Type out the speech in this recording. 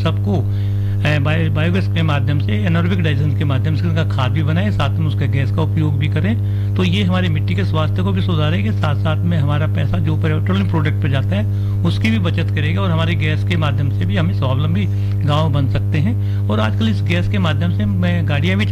सबको बायोगैस के माध्यम से, एनारोबिक डाइजेशन के माध्यम से उनका खाद भी बनाए, साथ में उसका गैस का उपयोग भी करें। तो ये हमारी मिट्टी के स्वास्थ्य को भी सुधारेगी, साथ साथ में हमारा पैसा जो पेट्रोलियम प्रोडक्ट पे जाता है उसकी भी बचत करेगा, और हमारे गैस के माध्यम से भी हमें स्वावलंबी गाँव बन सकते हैं। और आजकल इस गैस के माध्यम से गाड़ियां भी